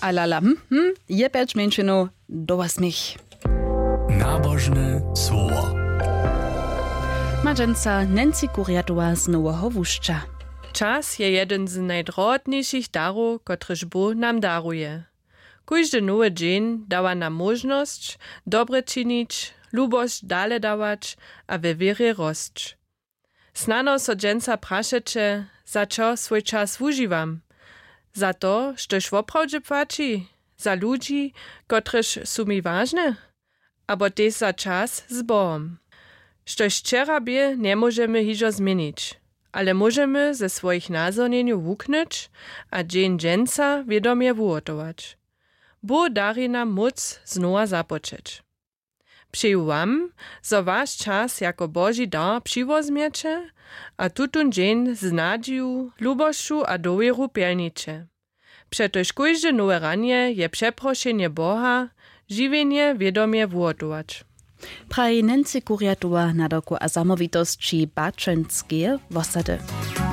Alala, jebeć menšinu, dowas mich. Nabożne słowo. Madženca Nancy Kuriatova z Nowoho Wušća. Czas je jeden z najdrohotniejszych darów, kotryż Bóg nam daruje. Każdy nowy dzień dawa nam możność dobre czynić, lubość dale dawać, a we wierze rosć. Snano so dżęca praszecie, za co swój czas używam. Za to, štož woprawdźe płaci? Za ludzi, kotryż su mi ważne? Abo też za czas z Bogom. Štož wczera bie, nie możemy hižo zmienić, ale możemy ze swoich nazornieniu wuknąć, a dzień dżęca wiadomie wuotować. Bóg dari nam moc znowa započeć. Přeju wam, zo wasz czas jako Boży dar přivozmiecie, a tutun dzień z nadzieju, lubošću a dowieru pelnicie. Przetoż każde nowe ranie je przeproszenie Boha, żywienie wiadomie wuotować. Praji Nancy Kuriatova na doku a zamovitosti bačenskie vosady.